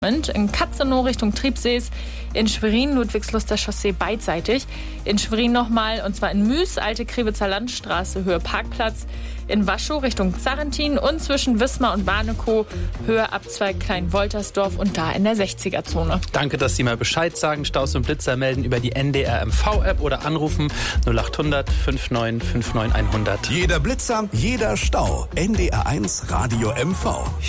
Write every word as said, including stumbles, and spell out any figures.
In Katzenow Richtung Triebsees, in Schwerin, Ludwigsluster Chaussee beidseitig. In Schwerin nochmal, und zwar in Müs, Alte Krewitzer Landstraße, Höhe Parkplatz. In Waschow Richtung Zarrentin und zwischen Wismar und Barnekow, Höhe Abzweig Klein-Woltersdorf und da in der sechziger-Zone. Danke, dass Sie mal Bescheid sagen. Staus und Blitzer melden über die N D R M V-App oder anrufen null acht hundert fünfundneunzig neunundfünfzig hundert. Jeder Blitzer, jeder Stau. N D R eins Radio M V.